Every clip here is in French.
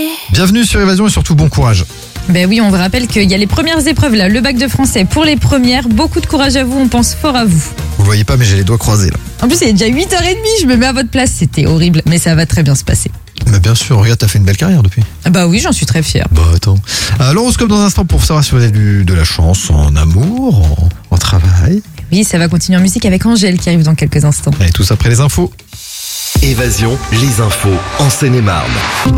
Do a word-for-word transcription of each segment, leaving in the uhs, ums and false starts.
Bienvenue sur Évasion et surtout bon courage. Ben oui, on vous rappelle qu'il y a les premières épreuves là, le bac de français pour les premières. Beaucoup de courage à vous, on pense fort à vous. Vous le voyez pas mais j'ai les doigts croisés là. En plus, il est déjà huit heures trente, je me mets à votre place, c'était horrible, mais ça va très bien se passer. Mais bien sûr, regarde, t'as fait une belle carrière depuis. Bah oui, j'en suis très fière. Bah attends. Euh, L'horoscope dans un instant pour savoir si vous avez du, de la chance en amour, en, en travail. Oui, ça va continuer en musique avec Angèle qui arrive dans quelques instants. Et tout ça après les infos. Évasion, les infos en Seine-et-Marne.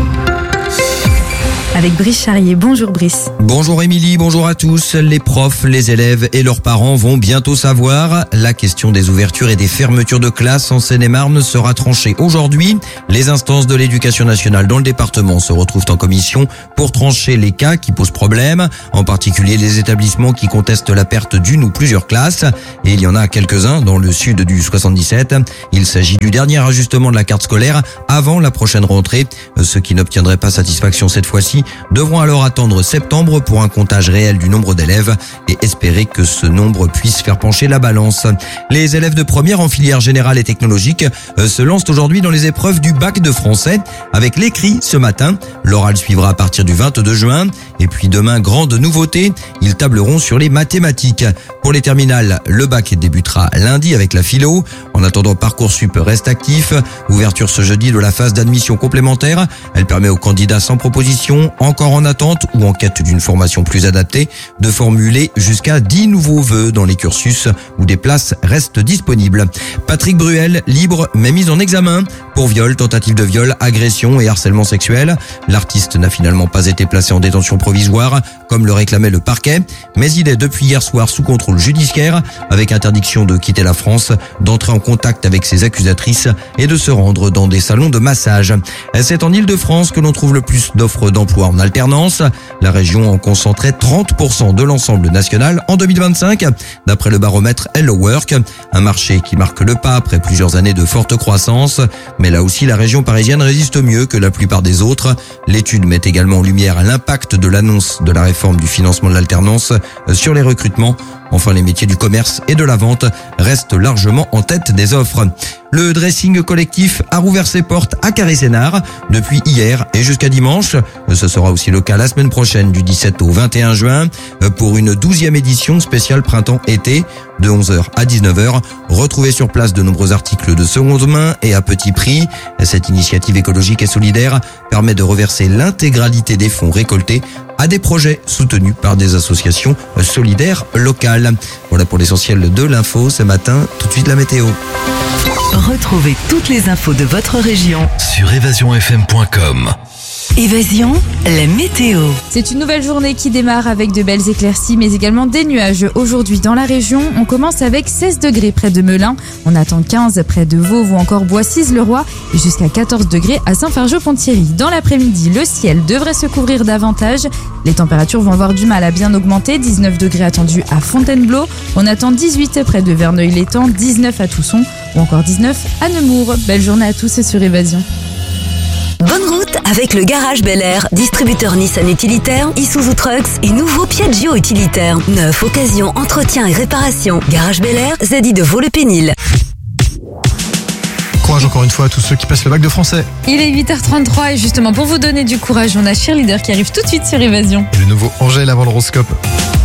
Avec Brice Charrier. Bonjour Brice. Bonjour Émilie, bonjour à tous. Les profs, les élèves et leurs parents vont bientôt savoir. La question des ouvertures et des fermetures de classes en Seine-et-Marne sera tranchée aujourd'hui. Les instances de l'éducation nationale dans le département se retrouvent en commission pour trancher les cas qui posent problème, en particulier les établissements qui contestent la perte d'une ou plusieurs classes. Et il y en a quelques-uns dans le sud du soixante-dix-sept. Il s'agit du dernier ajustement de la carte scolaire avant la prochaine rentrée. Ceux qui n'obtiendraient pas satisfaction cette fois-ci devront alors attendre septembre pour un comptage réel du nombre d'élèves et espérer que ce nombre puisse faire pencher la balance. Les élèves de première en filière générale et technologique se lancent aujourd'hui dans les épreuves du bac de français avec l'écrit ce matin. L'oral suivra à partir du vingt-deux juin et puis demain, grande nouveauté, ils tableront sur les mathématiques. Pour les terminales, le bac débutera lundi avec la philo. En attendant, Parcoursup reste actif. Ouverture ce jeudi de la phase d'admission complémentaire. Elle permet aux candidats sans proposition, encore en attente ou en quête d'une formation plus adaptée, de formuler jusqu'à dix nouveaux vœux dans les cursus où des places restent disponibles. Patrick Bruel, libre mais mis en examen pour viol, tentative de viol, agression et harcèlement sexuel. L'artiste n'a finalement pas été placé en détention provisoire comme le réclamait le parquet, mais il est depuis hier soir sous contrôle judiciaire avec interdiction de quitter la France, d'entrer en contact avec ses accusatrices et de se rendre dans des salons de massage. C'est en Île-de-France que l'on trouve le plus d'offres d'emploi en alternance. La région en concentrait trente pour cent de l'ensemble national en deux mille vingt-cinq, d'après le baromètre Hello Work, un marché qui marque le pas après plusieurs années de forte croissance. Mais là aussi, la région parisienne résiste mieux que la plupart des autres. L'étude met également en lumière l'impact de l'annonce de la réforme du financement de l'alternance sur les recrutements. Enfin, les métiers du commerce et de la vente restent largement en tête des offres. Le dressing collectif a rouvert ses portes à Carré-Sénard depuis hier et jusqu'à dimanche. Ce sera aussi le cas la semaine prochaine du dix-sept au vingt et un juin pour une douzième édition spéciale printemps-été de onze heures à dix-neuf heures. Retrouvez sur place de nombreux articles de seconde main et à petit prix. Cette initiative écologique et solidaire permet de reverser l'intégralité des fonds récoltés à des projets soutenus par des associations solidaires locales. Voilà pour l'essentiel de l'info ce matin. Tout de suite la météo. Retrouvez toutes les infos de votre région Sur évasion f m point com. Évasion, la météo. C'est une nouvelle journée qui démarre avec de belles éclaircies, mais également des nuages. Aujourd'hui, dans la région, on commence avec seize degrés près de Melun. On attend quinze près de Vauvre ou encore Boissise-le-Roi et jusqu'à quatorze degrés à Saint-Fargeau-Pont-Thierry. Dans l'après-midi, le ciel devrait se couvrir davantage. Les températures vont avoir du mal à bien augmenter. dix-neuf degrés attendus à Fontainebleau. On attend dix-huit près de Verneuil-l'Étang, dix-neuf à Tousson ou encore dix-neuf à Nemours. Belle journée à tous sur Évasion. Bonne route avec le Garage Bel Air, distributeur Nissan utilitaire, Isuzu Trucks et nouveau Piaggio utilitaire. Neuf, occasion, entretien et réparation. Garage Bel Air, Zadi de Vaux-le-Pénil. Courage encore une fois à tous ceux qui passent le bac de français. Il est huit heures trente-trois et justement pour vous donner du courage, on a Cheerleader qui arrive tout de suite sur Évasion. Et le nouveau Angèle avant l'horoscope.